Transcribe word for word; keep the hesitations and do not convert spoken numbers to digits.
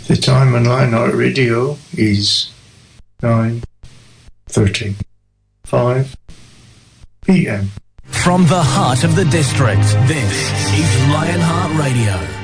The time on Lionheart Radio is nine thirty-five p.m. From the heart of the district, this is Lionheart Radio.